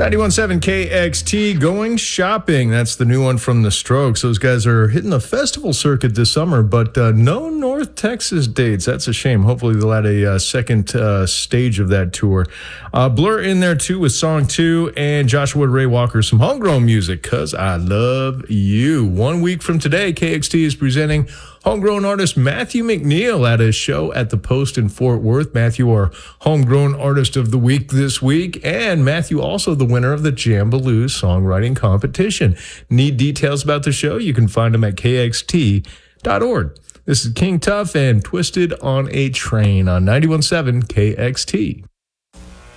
91.7 KXT, Going Shopping. That's the new one from The Strokes. Those guys are hitting the festival circuit this summer, but no North Texas dates. That's a shame. Hopefully they'll add a second stage of that tour. Blur in there too with Song 2, and Joshua Ray Walker, some homegrown music, Cause I Love You. 1 week from today, KXT is presenting homegrown artist Matthew McNeil at his show at the Post in Fort Worth. Matthew, our homegrown artist of the week this week, and Matthew also the winner of the Jambaloo songwriting competition. Need details about the show? You can find them at kxt.org. This is King Tuff and Twisted on a Train on 91.7 KXT.